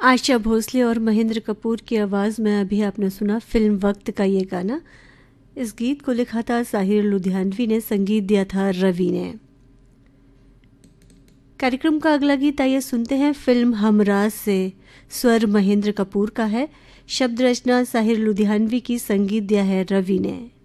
आशा भोसले और महेंद्र कपूर की आवाज़ में अभी आपने सुना फिल्म वक्त का ये गाना। इस गीत को लिखा था साहिर लुधियानवी ने, संगीत दिया था रवि ने। कार्यक्रम का अगला गीत आइए सुनते हैं फिल्म हमराज से। स्वर महेंद्र कपूर का है, शब्द रचना साहिर लुधियानवी की, संगीत दिया है रवि ने।